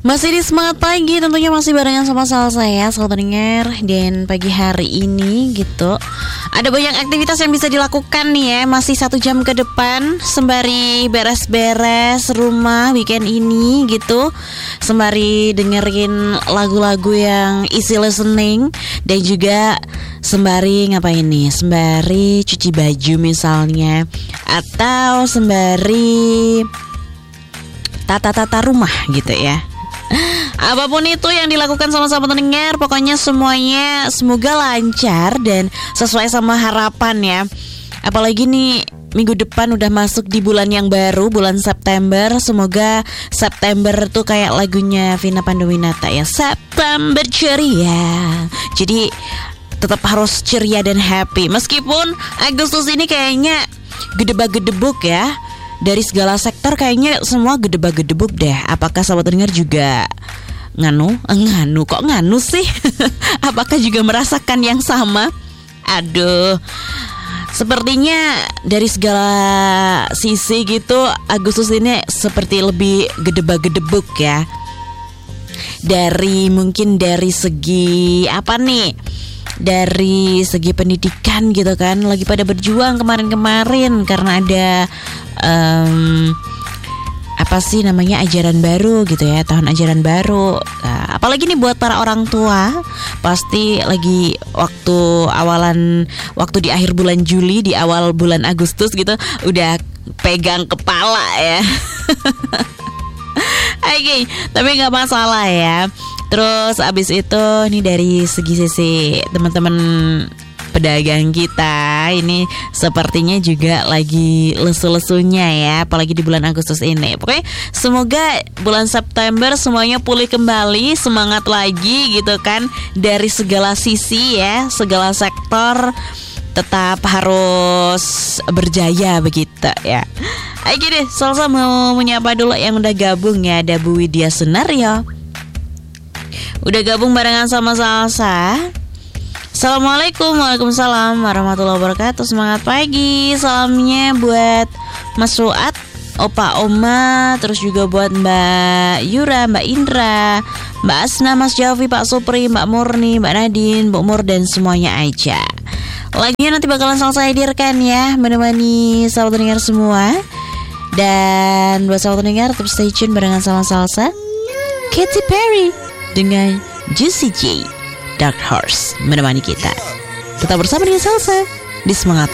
Masih di Semangat Pagi, tentunya masih barengan sama saya, selamat dengar. Dan pagi hari ini gitu, ada banyak aktivitas yang bisa dilakukan nih ya. Masih 1 jam ke depan, sembari beres-beres rumah weekend ini gitu, sembari dengerin lagu-lagu yang easy listening. Dan juga sembari ngapain nih? Sembari cuci baju misalnya, atau sembari tata-tata rumah gitu ya. Apapun itu yang dilakukan sama-sama pendengar, pokoknya semuanya semoga lancar dan sesuai sama harapan ya. Apalagi nih minggu depan udah masuk di bulan yang baru, bulan September. Semoga September tuh kayak lagunya Vina Panduwinata ya, September ceria. Jadi tetap harus ceria dan happy. Meskipun Agustus ini kayaknya gedebak-gedebuk ya. Dari segala sektor kayaknya semua gedebak-gedebuk deh. Apakah sahabat dengar juga nganu kok nganu sih? Apakah juga merasakan yang sama? Aduh, sepertinya dari segala sisi gitu Agustus ini seperti lebih gedebak-gedebuk ya. Mungkin dari segi apa nih? Dari segi pendidikan gitu kan, lagi pada berjuang kemarin-kemarin karena ada ajaran baru gitu ya, tahun ajaran baru. Nah, apalagi nih buat para orang tua, pasti lagi waktu di akhir bulan Juli, di awal bulan Agustus gitu, udah pegang kepala ya. Oke, tapi nggak masalah ya. Terus abis itu nih dari sisi teman-teman pedagang kita ini sepertinya juga lagi lesu-lesunya ya, apalagi di bulan Agustus ini. Pokoknya semoga bulan September semuanya pulih kembali, semangat lagi gitu kan, dari segala sisi ya, segala sektor tetap harus berjaya begitu ya. Oke deh, Salsa mau menyapa dulu yang udah gabung ya. Ada Bu Widya Sunario udah gabung barengan sama Salsa. Assalamualaikum, waalaikumsalam warahmatullahi wabarakatuh. Semangat pagi. Salamnya buat Mas Ruat, Opa Oma, terus juga buat Mbak Yura, Mbak Indra, Mbak Asna, Mas Javi, Pak Supri, Mbak Murni, Mbak Nadine, Mbak Mur, dan semuanya aja. Lagunya nanti bakalan saya hadirkan ya, menemani sahabat dengar semua. Dan buat sahabat dengar, tetap stay tune barengan sama Salsa. Katy Perry dengan Juicy J, Dark Horse menemani kita. Tetap bersama dengan Salsa di Semangat